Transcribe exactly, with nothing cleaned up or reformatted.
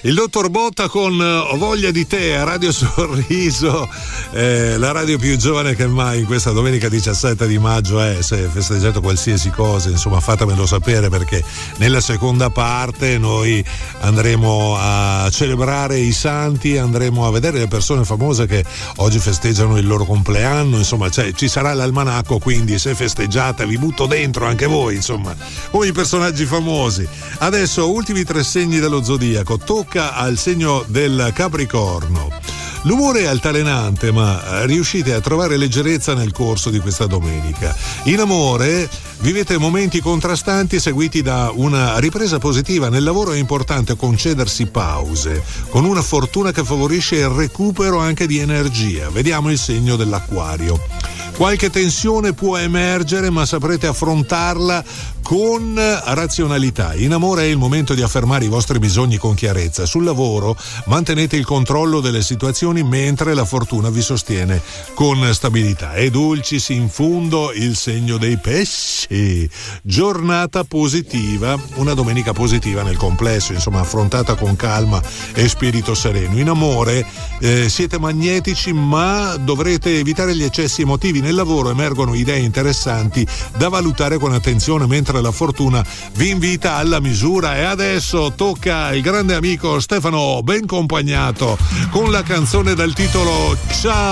Il dottor Botta con Ho voglia di te a Radio Sorriso, eh, la radio più giovane che mai in questa domenica diciassette di maggio. È, se festeggiato qualsiasi cosa, insomma, fatemelo sapere, perché nella seconda parte noi andremo a celebrare i santi, andremo a vedere le persone famose che oggi festeggiano il loro compleanno, insomma, cioè, ci sarà l'almanacco, quindi se festeggiate vi butto dentro anche voi, insomma, come i personaggi famosi. Adesso ultimi tre segni dello zodiaco, tocca al segno del Capricorno. L'umore è altalenante, ma riuscite a trovare leggerezza nel corso di questa domenica. In amore vivete momenti contrastanti seguiti da una ripresa positiva. Nel lavoro è importante concedersi pause, con una fortuna che favorisce il recupero anche di energia. Vediamo il segno dell'Acquario. Qualche tensione può emergere, ma saprete affrontarla con razionalità. In amore è il momento di affermare i vostri bisogni con chiarezza. Sul lavoro mantenete il controllo delle situazioni, mentre la fortuna vi sostiene con stabilità. E dulcis in fundo il segno dei pesci. Giornata positiva, una domenica positiva nel complesso, insomma, affrontata con calma e spirito sereno. In amore eh, siete magnetici, ma dovrete evitare gli eccessi emotivi. Nel lavoro emergono idee interessanti da valutare con attenzione, mentre la fortuna vi invita alla misura. E adesso tocca al grande amico Stefano Bencompagnato con la canzone dal titolo Ciao.